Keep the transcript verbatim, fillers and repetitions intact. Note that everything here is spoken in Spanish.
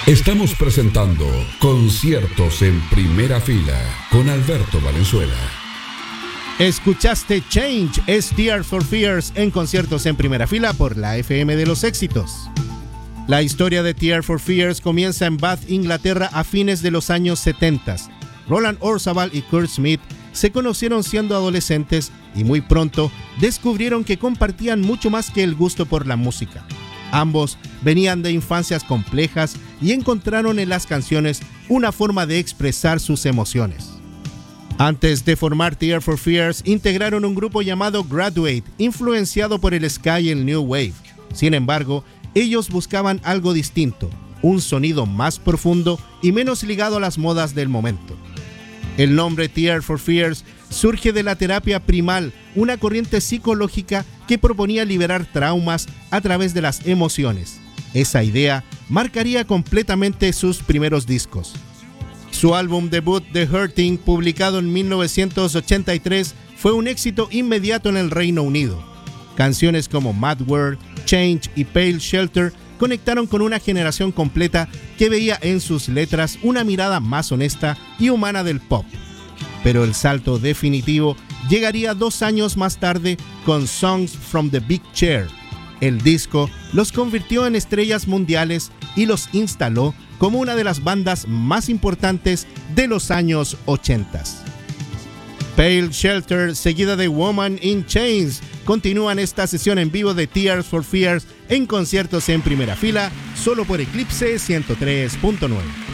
Estamos presentando Conciertos en Primera Fila con Alberto Valenzuela. Escuchaste Change, es Tears for Fears en Conciertos en Primera Fila por la F M de los éxitos. La historia de Tears for Fears comienza en Bath, Inglaterra, a fines de los años setenta. Roland Orzabal y Kurt Smith se conocieron siendo adolescentes y muy pronto descubrieron que compartían mucho más que el gusto por la música. Ambos venían de infancias complejas y encontraron en las canciones una forma de expresar sus emociones. Antes de formar Tears for Fears, integraron un grupo llamado Graduate, influenciado por el ska y el new wave. Sin embargo, ellos buscaban algo distinto, un sonido más profundo y menos ligado a las modas del momento. El nombre Tears for Fears surge de la terapia primal, una corriente psicológica que proponía liberar traumas a través de las emociones. Esa idea marcaría completamente sus primeros discos. Su álbum debut The Hurting, publicado en mil novecientos ochenta y tres, fue un éxito inmediato en el Reino Unido. Canciones como Mad World, Change y Pale Shelter conectaron con una generación completa que veía en sus letras una mirada más honesta y humana del pop. Pero el salto definitivo llegaría dos años más tarde con Songs from the Big Chair. El disco los convirtió en estrellas mundiales y los instaló como una de las bandas más importantes de los años ochenta. Pale Shelter, seguida de Woman in Chains, continúan esta sesión en vivo de Tears for Fears en Conciertos en Primera Fila, solo por Eclipse ciento tres punto nueve.